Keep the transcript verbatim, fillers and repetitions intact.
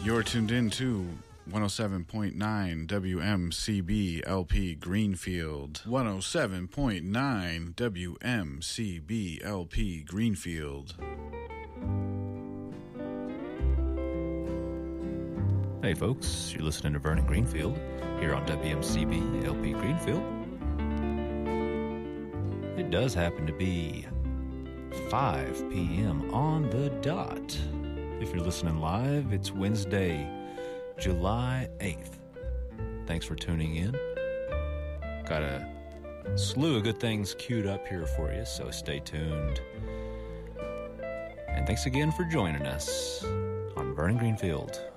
You're tuned in to one oh seven point nine W M C B L P Greenfield. one oh seven point nine W M C B L P Greenfield. Hey folks, you're listening to Vernon Greenfield here on W M C B L P Greenfield. It does happen to be five p.m. on the dot. If you're listening live, it's Wednesday, July eighth. Thanks for tuning in. Got a slew of good things queued up here for you, so stay tuned. And thanks again for joining us on Vernon Greenfield.